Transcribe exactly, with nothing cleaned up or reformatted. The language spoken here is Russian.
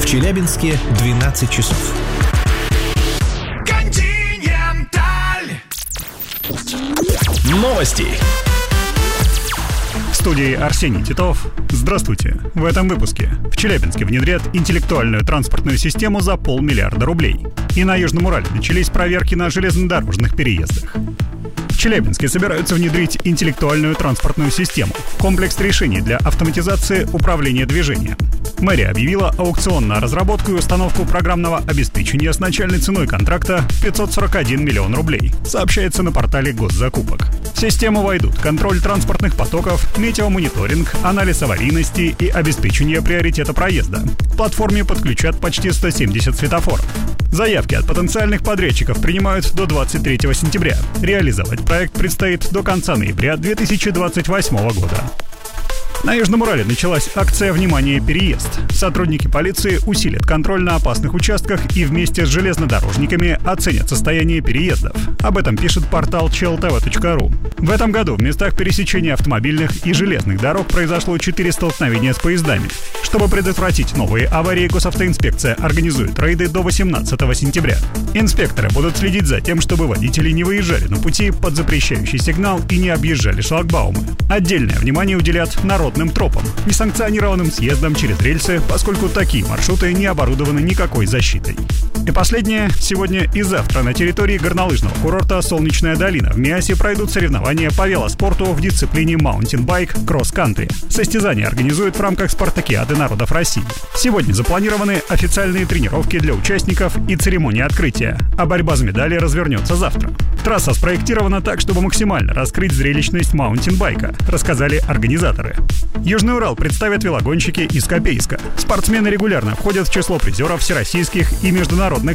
Челябинске двенадцать часов. Новости. В студии Арсений Титов. Здравствуйте. В этом выпуске. В Челябинске внедрят интеллектуальную транспортную систему за полмиллиарда рублей. И на Южном Урале начались проверки на железнодорожных переездах. В Челябинске собираются внедрить интеллектуальную транспортную систему – комплекс решений для автоматизации управления движением. Мэрия объявила аукцион на разработку и установку программного обеспечения с начальной ценой контракта в пятьсот сорок один миллион рублей, сообщается на портале госзакупок. В систему войдут контроль транспортных потоков, метеомониторинг, анализ аварийности и обеспечение приоритета проезда. К платформе подключат почти сто семьдесят светофоров. Заявки от потенциальных подрядчиков принимают до двадцать третьего сентября. Реализовать проект предстоит до конца ноября две тысячи двадцать восьмого года. На Южном Урале началась акция «Внимание! Переезд». Сотрудники полиции усилят контроль на опасных участках и вместе с железнодорожниками оценят состояние переездов. Об этом пишет портал чел тэ вэ точка ру. В этом году в местах пересечения автомобильных и железных дорог произошло четыре столкновения с поездами. Чтобы предотвратить новые аварии, госавтоинспекция организует рейды до восемнадцатого сентября. Инспекторы будут следить за тем, чтобы водители не выезжали на пути под запрещающий сигнал и не объезжали шлагбаумы. Отдельное внимание уделят народным тропам, несанкционированным съездам через рельсы, поскольку такие маршруты не оборудованы никакой защитой. И последнее. Сегодня и завтра на территории горнолыжного курорта «Солнечная долина» в Миасе пройдут соревнования по велоспорту в дисциплине маунтинбайк кросс-кантри. Состязания организуют в рамках спартакиады народов России. Сегодня запланированы официальные тренировки для участников и церемония открытия, а борьба за медали развернется завтра. Трасса спроектирована так, чтобы максимально раскрыть зрелищность маунтинбайка, рассказали организаторы. Южный Урал представят велогонщики из Копейска. Спортсмены регулярно входят в число призеров всероссийских и международных